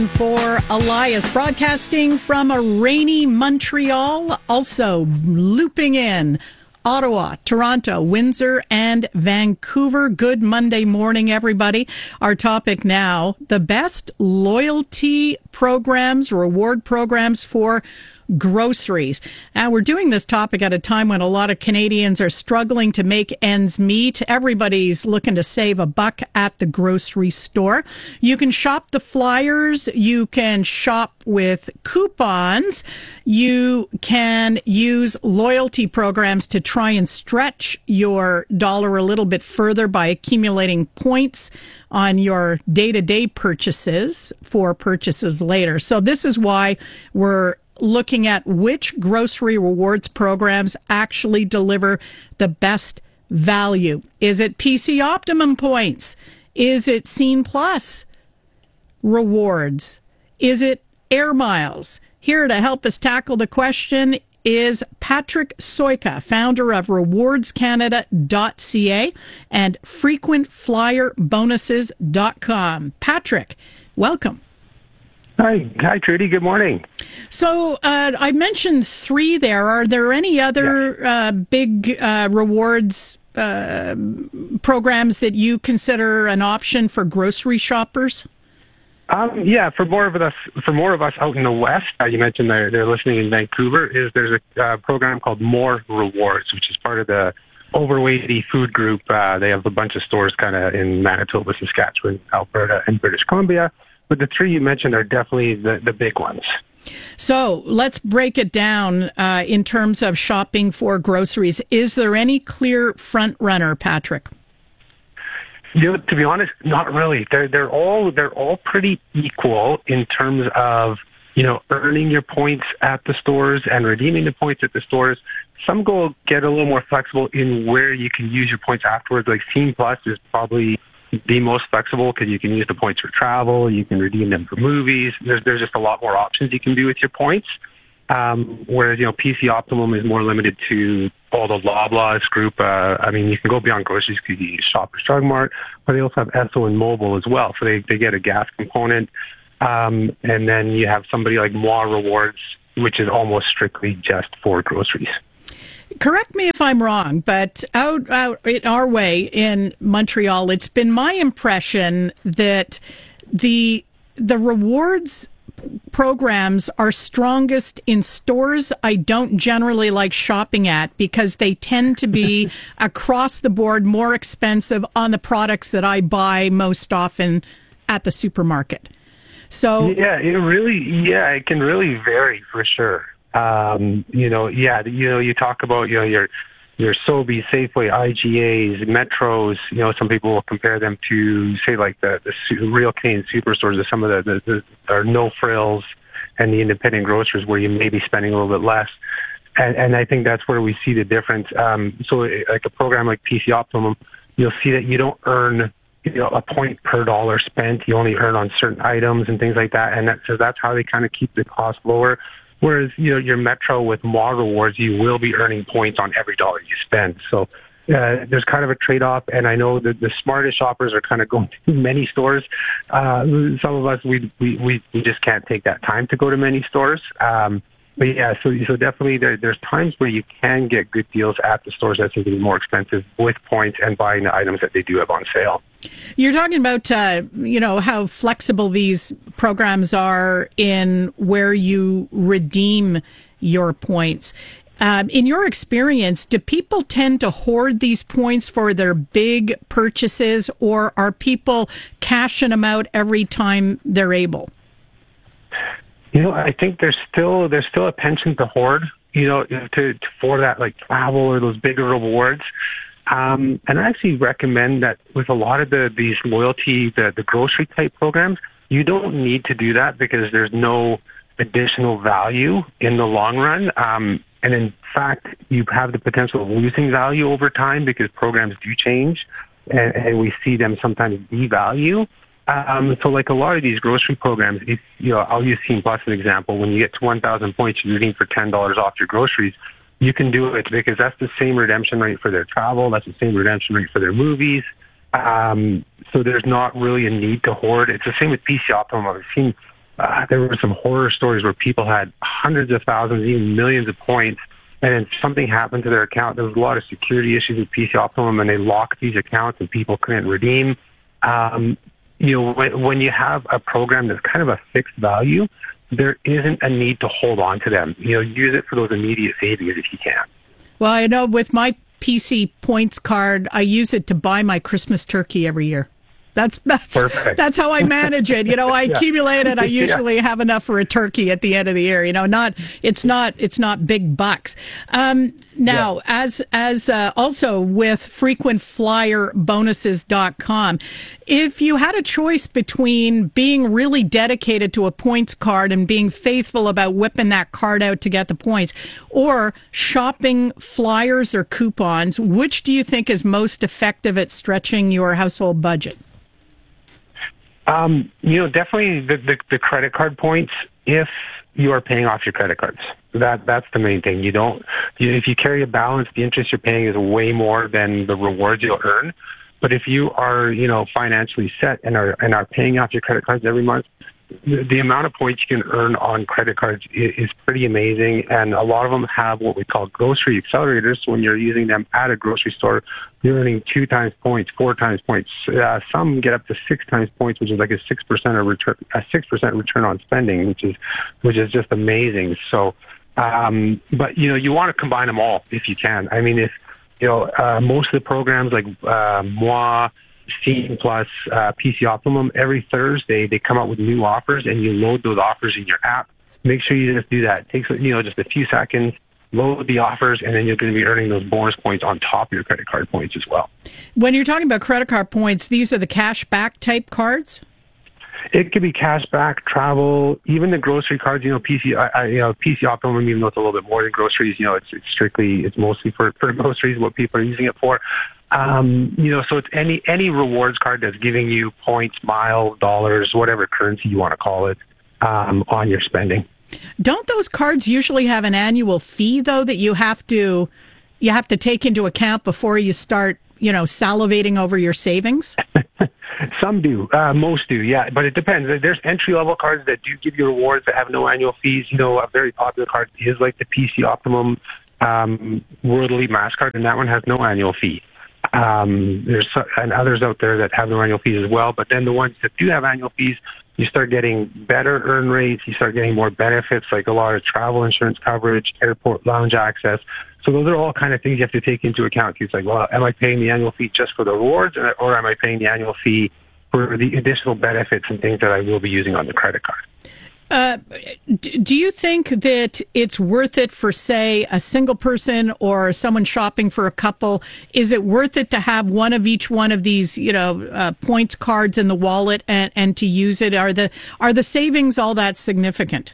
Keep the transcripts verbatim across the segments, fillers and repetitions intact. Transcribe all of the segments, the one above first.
For Elias, broadcasting from a rainy Montreal, also looping in Ottawa, Toronto, Windsor, and Vancouver. Good Monday morning, everybody. Our topic now, the best loyalty programs, reward programs for groceries. Now, we're doing this topic at a time when a lot of Canadians are struggling to make ends meet. Everybody's looking to save a buck at the grocery store. You can shop the flyers. You can shop with coupons. You can use loyalty programs to try and stretch your dollar a little bit further by accumulating points on your day-to-day purchases for purchases later. So this is why we're looking at which grocery rewards programs actually deliver the best value. Is it P C Optimum points? Is it Scene Plus rewards? Is it Air Miles? Here to help us tackle the question is Patrick Soika, founder of rewards canada dot c a and frequent flyer bonuses dot com. Patrick, welcome. Hi, hi, Trudy. Good morning. So uh, I mentioned three there. Are there any other yeah. uh, big uh, rewards uh, programs that you consider an option for grocery shoppers? Um, yeah, for more of us, for more of us out in the West, uh, you mentioned they're, they're listening in Vancouver. Is there's a uh, program called More Rewards, which is part of the Overweighty Food Group. Uh, they have a bunch of stores kind of in Manitoba, Saskatchewan, Alberta, and British Columbia. But the three you mentioned are definitely the, the big ones. So let's break it down uh, in terms of shopping for groceries. Is there any clear front runner, Patrick? You know, to be honest, not really. They're they're all they're all pretty equal in terms of, you know, earning your points at the stores and redeeming the points at the stores. Some go get a little more flexible in where you can use your points afterwards. Like Scene Plus is probably the most flexible because you can use the points for travel, you can redeem them for movies. There's there's just a lot more options you can do with your points. Um, whereas, you know, P C Optimum is more limited to all the Loblaws group. Uh, I mean, you can go beyond groceries because you use Shoppers Drug Mart, but they also have Esso and Mobile as well. So they, they get a gas component. Um, and then you have somebody like Moi Rewards, which is almost strictly just for groceries. Correct me if I'm wrong, but out, out in our way in Montreal, it's been my impression that the the rewards programs are strongest in stores I don't generally like shopping at because they tend to be across the board more expensive on the products that I buy most often at the supermarket. So yeah, it really yeah, it can really vary for sure. Um, you know, yeah, you know, you talk about, you know, your, your Sobeys, Safeway, I G As, Metros, you know, some people will compare them to, say, like the, the real Canadian superstores or some of the, the, the are no frills and the independent grocers where you may be spending a little bit less. And, and I think that's where we see the difference. Um, so like a program like P C Optimum, you'll see that you don't earn, you know, a point per dollar spent. You only earn on certain items and things like that. And that, so that's how they kind of keep the cost lower. Whereas, you know, your Metro with Moi Rewards, you will be earning points on every dollar you spend. So uh, there's kind of a trade-off, and I know that the smartest shoppers are kind of going to many stores. Uh, some of us, we, we, we, we just can't take that time to go to many stores. Um, but yeah, so so definitely there, there's times where you can get good deals at the stores that's going to be more expensive with points and buying the items that they do have on sale. You're talking about, uh, you know, how flexible these programs are in where you redeem your points. Um, in your experience, do people tend to hoard these points for their big purchases, or are people cashing them out every time they're able? You know, I think there's still there's still a penchant to hoard, you know, to, to for that like travel or those bigger rewards. Um, and I actually recommend that with a lot of the these loyalty, the, the grocery type programs, you don't need to do that because there's no additional value in the long run. Um, and in fact, you have the potential of losing value over time because programs do change, and, and we see them sometimes devalue. Um, so like a lot of these grocery programs, if, you know, I'll use Scene Plus as an example. When you get to one thousand points, you're redeem for ten dollars off your groceries. You can do it because that's the same redemption rate for their travel. That's the same redemption rate for their movies. Um, so there's not really a need to hoard. It's the same with P C Optimum. I've seen uh, there were some horror stories where people had hundreds of thousands, even millions of points, and then something happened to their account. There was a lot of security issues with P C Optimum, and they locked these accounts, and people couldn't redeem. Um, you know, when, when you have a program that's kind of a fixed value, there isn't a need to hold on to them. You know, use it for those immediate savings if you can. Well, I know with my P C points card, I use it to buy my Christmas turkey every year. That's that's Perfect. That's how I manage it. You know, I Yeah. accumulate it. I usually yeah. have enough for a turkey at the end of the year. You know, not it's not it's not big bucks. Um, now, yeah. as as uh, also with frequent flyer bonuses dot com, if you had a choice between being really dedicated to a points card and being faithful about whipping that card out to get the points, or shopping flyers or coupons, which do you think is most effective at stretching your household budget? Um, you know, definitely the, the, the credit card points, if you are paying off your credit cards. That That's the main thing. You don't, you, if you carry a balance, the interest you're paying is way more than the rewards you'll earn. But if you are, you know, financially set and are, and are paying off your credit cards every month, the, the amount of points you can earn on credit cards is, is pretty amazing. And a lot of them have what we call grocery accelerators. So when you're using them at a grocery store, you're earning two times points, four times points. Uh, some get up to six times points, which is like a six percent of return, a six percent return on spending, which is, which is just amazing. So, um, but you know, you want to combine them all if you can. I mean, if, you know, uh, most of the programs like, uh, Moi, Steam Plus, uh, P C Optimum, every Thursday they come out with new offers, and you load those offers in your app. Make sure you just do that. It takes, you know, just a few seconds, load the offers, and then you're going to be earning those bonus points on top of your credit card points as well. When you're talking about credit card points, these are the cash back type cards? It could be cash back, travel, even the grocery cards. You know, P C, I, you know, P C Optimum, even though it's a little bit more than groceries, you know, it's, it's strictly, it's mostly for, for groceries, what people are using it for. Um, you know, so it's any, any rewards card that's giving you points, miles, dollars, whatever currency you want to call it, um, on your spending. Don't those cards usually have an annual fee though that you have to, you have to take into account before you start, you know, salivating over your savings? Some do. Uh, most do, yeah. But it depends. There's entry-level cards that do give you rewards that have no annual fees. You know, a very popular card is like the P C Optimum um, World Elite MasterCard, and that one has no annual fee. Um, there's so, and others out there that have no annual fees as well. But then the ones that do have annual fees, you start getting better earn rates. You start getting more benefits, like a lot of travel insurance coverage, airport lounge access. So those are all kind of things you have to take into account. It's like, well, am I paying the annual fee just for the rewards, or am I paying the annual fee for the additional benefits and things that I will be using on the credit card? Uh, do you think that it's worth it for, say, a single person or someone shopping for a couple? Is it worth it to have one of each one of these, you know, uh, points cards in the wallet and, and to use it? Are the are the savings all that significant?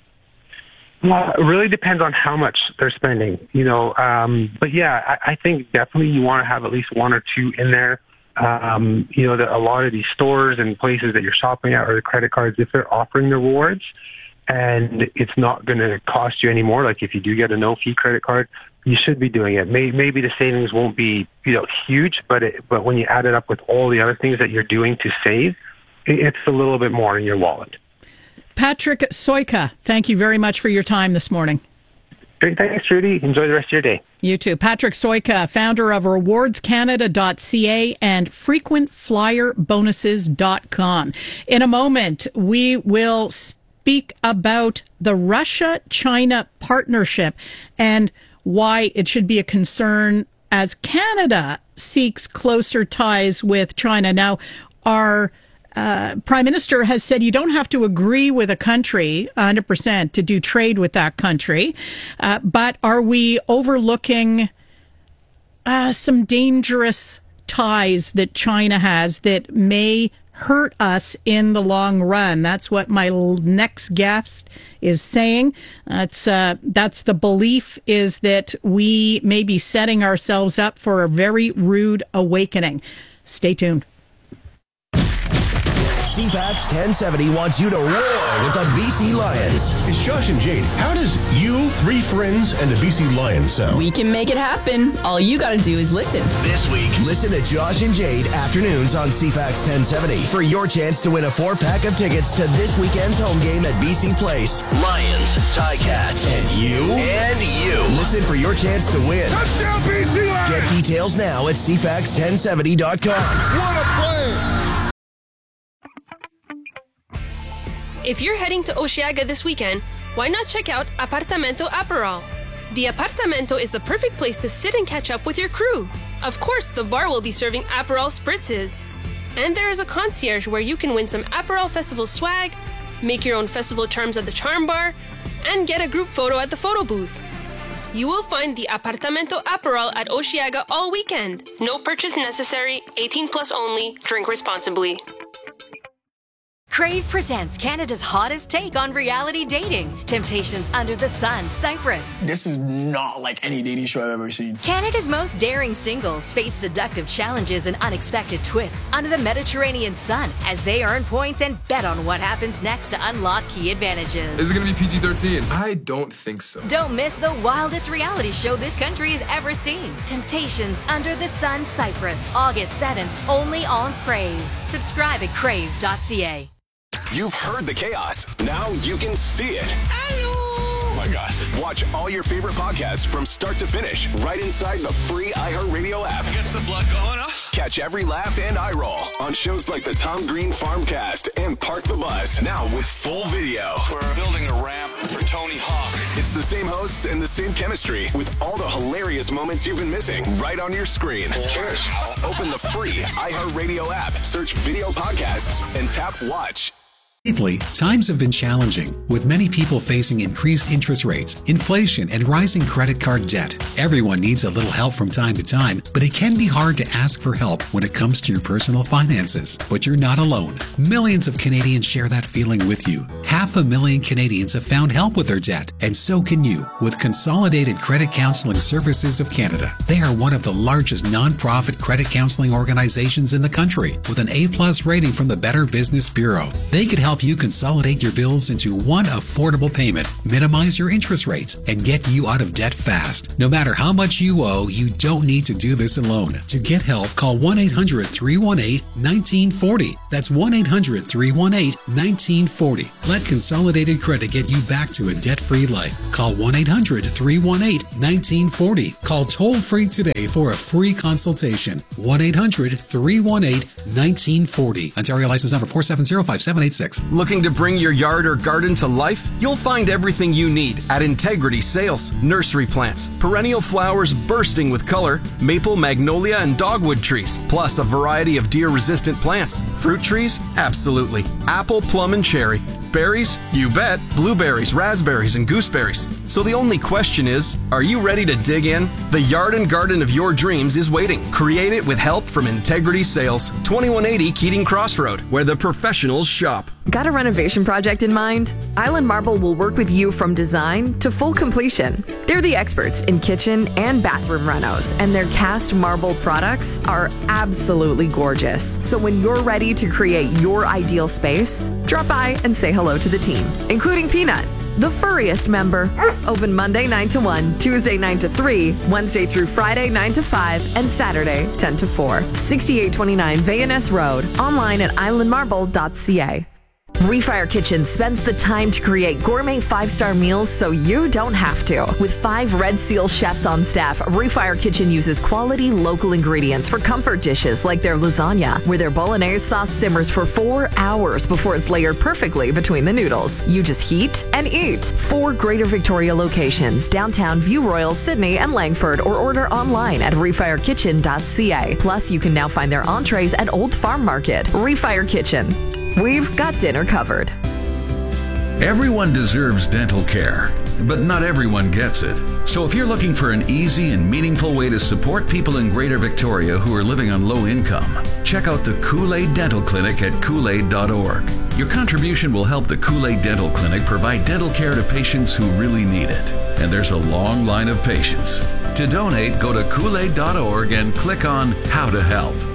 Well, it really depends on how much they're spending, you know. Um, but yeah, I, I think definitely you want to have at least one or two in there. Um, you know, that a lot of these stores and places that you're shopping at or the credit cards, if they're offering the rewards and it's not going to cost you any more, like if you do get a no-fee credit card, you should be doing it. Maybe, maybe the savings won't be, you know, huge, but it, but when you add it up with all the other things that you're doing to save, it's a little bit more in your wallet. Patrick Soika, thank you very much for your time this morning. Great. Thanks, Trudy. Enjoy the rest of your day. You too. Patrick Soika, founder of rewards canada dot c a and frequent flyer bonuses dot com. In a moment, we will speak about the Russia-China partnership and why it should be a concern as Canada seeks closer ties with China. Now, our Uh, Prime Minister has said you don't have to agree with a country one hundred percent to do trade with that country. Uh, but are we overlooking uh, some dangerous ties that China has that may hurt us in the long run? That's what my next guest is saying. That's, uh, that's the belief, is that we may be setting ourselves up for a very rude awakening. Stay tuned. C FAX ten seventy wants you to roar with the B C Lions. It's Josh and Jade. How does you, three friends, and the B C Lions sound? We can make it happen. All you gotta do is listen. This week, listen to Josh and Jade afternoons on C FAX ten seventy for your chance to win a four-pack of tickets to this weekend's home game at B C Place. Lions, Ticats, and you, and you. Listen for your chance to win. Touchdown, B C Lions! Get details now at C FAX ten seventy dot com. What a play! If you're heading to Osheaga this weekend, why not check out Apartamento Aperol? The Apartamento is the perfect place to sit and catch up with your crew. Of course, the bar will be serving Aperol spritzes. And there is a concierge where you can win some Aperol Festival swag, make your own festival charms at the Charm Bar, and get a group photo at the photo booth. You will find the Apartamento Aperol at Osheaga all weekend. No purchase necessary, eighteen plus only, drink responsibly. Crave presents Canada's hottest take on reality dating. Temptations Under the Sun, Cyprus. This is not like any dating show I've ever seen. Canada's most daring singles face seductive challenges and unexpected twists under the Mediterranean sun as they earn points and bet on what happens next to unlock key advantages. Is it going to be P G thirteen? I don't think so. Don't miss the wildest reality show this country has ever seen. Temptations Under the Sun, Cyprus, August seventh, only on Crave. Subscribe at crave dot c a. You've heard the chaos. Now you can see it. Oh my gosh. Watch all your favorite podcasts from start to finish right inside the free iHeartRadio app. Gets the blood going up. Catch every laugh and eye roll on shows like the Tom Green Farmcast and Park the Bus. Now with full video. We're building a ramp for Tony Hawk. It's the same hosts and the same chemistry with all the hilarious moments you've been missing right on your screen. Cheers. Open the free iHeartRadio app, search video podcasts, and tap watch. Lately, times have been challenging, with many people facing increased interest rates, inflation, and rising credit card debt. Everyone needs a little help from time to time, but it can be hard to ask for help when it comes to your personal finances. But you're not alone. Millions of Canadians share that feeling with you. Half a million Canadians have found help with their debt, and so can you with Consolidated Credit Counseling Services of Canada. They are one of the largest non-profit credit counseling organizations in the country, with an A plus rating from the Better Business Bureau. They could help you consolidate your bills into one affordable payment, minimize your interest rates, and get you out of debt fast. No matter how much you owe, you don't need to do this alone. To get help, call one eight hundred, three one eight, one nine four zero. That's one eight hundred, three one eight, one nine four zero. Let Consolidated Credit get you back to a debt-free life. Call one eight hundred, three one eight, one nine four zero. Call toll-free today for a free consultation. one eight hundred, three one eight, one nine four zero. Ontario license number four seven zero, five seven eight six. Looking to bring your yard or garden to life? You'll find everything you need at Integrity Sales. Nursery plants, perennial flowers bursting with color, maple, magnolia, and dogwood trees, plus a variety of deer-resistant plants. Fruit trees? Absolutely. Apple, plum, and cherry. Berries? You bet. Blueberries, raspberries, and gooseberries. So the only question is, are you ready to dig in? The yard and garden of your dreams is waiting. Create it with help from Integrity Sales. twenty-one eighty Keating Crossroad, where the professionals shop. Got a renovation project in mind? Island Marble will work with you from design to full completion. They're the experts in kitchen and bathroom renos, and their cast marble products are absolutely gorgeous. So when you're ready to create your ideal space, drop by and say hello to the team, including Peanut, the furriest member. Open Monday nine to one, Tuesday nine to three, Wednesday through Friday nine to five, and Saturday ten to four. sixty-eight twenty-nine Van Ness Road. Online at island marble dot c a. Refire Kitchen spends the time to create gourmet five-star meals so you don't have to. With five Red Seal chefs on staff, Refire Kitchen uses quality local ingredients for comfort dishes like their lasagna, where their bolognese sauce simmers for four hours before it's layered perfectly between the noodles. You just heat and eat. Four Greater Victoria locations, downtown, View Royal, Sydney, and Langford, or order online at refire kitchen dot c a. Plus, you can now find their entrees at Old Farm Market. Refire Kitchen. We've got dinner covered. Everyone deserves dental care, but not everyone gets it. So if you're looking for an easy and meaningful way to support people in Greater Victoria who are living on low income, check out the Kool-Aid Dental Clinic at kool aid dot org. Your contribution will help the Kool-Aid Dental Clinic provide dental care to patients who really need it. And there's a long line of patients. To donate, go to kool aid dot org and click on How to Help.